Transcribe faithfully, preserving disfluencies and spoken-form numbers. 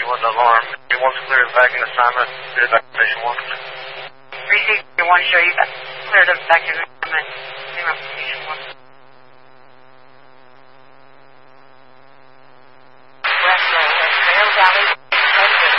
wasn't alarmed. He wants to clear his vacuum assignment. Did evacuation one. Received one, show you that cleared of vacuum assignment. Zero, one.